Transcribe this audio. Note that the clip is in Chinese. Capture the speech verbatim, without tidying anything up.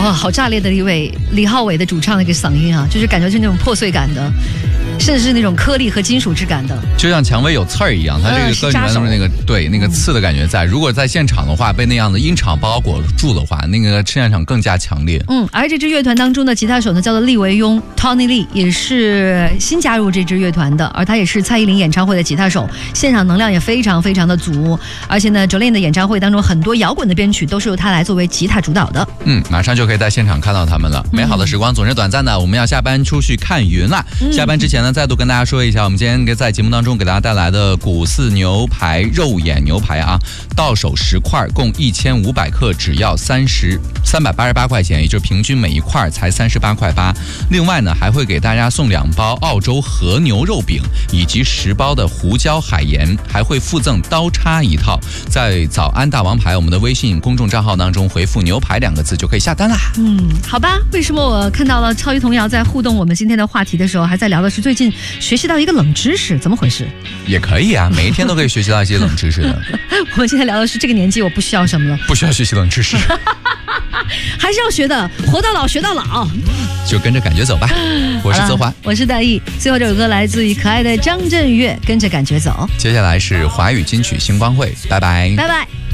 哇，好炸裂的一位李浩伟的主唱的一个嗓音啊，就是感觉是那种破碎感的，甚至是那种颗粒和金属质感的， 就像蔷薇有刺儿一样，它这个歌里面的那个、嗯、对那个刺的感觉在。如果在现场的话，被那样的音场包裹住的话，那个现场更加强烈。 嗯，而这支乐团当中的吉他手呢，叫做利维庸 Tony Lee， 也是新加入这支乐团的，而他也是蔡依林演唱会的吉他手，现场能量也非常非常的足。而且呢 Jolin 的演唱会当中，很多摇滚的编曲都是由他来作为吉他主导的。 嗯，马上就可以在现场看到他们了。美好的时光总是短暂的，我们要下班出去看云了。嗯、下班之前呢，再度跟大家说一下，我们今天在节目当中给大家带来的古寺牛排肉眼牛排啊，到手十块，共一千五百克，只要三十三百八十八块钱，也就是平均每一块才三十八块八。另外呢，还会给大家送两包澳洲和牛肉饼以及十包的胡椒海盐，还会附赠刀叉一套。在早安大王牌我们的微信公众账号当中回复牛排两个字就可以下单啦。 嗯，好吧，为什么我看到了超级童谣在互动我们今天的话题的时候，还在聊的是最近学习到一个冷知识，怎么回事？ 也可以啊，每一天都可以学习到一些冷知识的。 我们今天聊的是这个年纪我不需要什么了， 不需要学习冷知识， 还是要学的，活到老学到老， 就跟着感觉走吧。我是泽华， 我是大意。最后这首歌来自于可爱的张震岳，跟着感觉走。 接下来是华语金曲星光会，拜拜， 拜拜。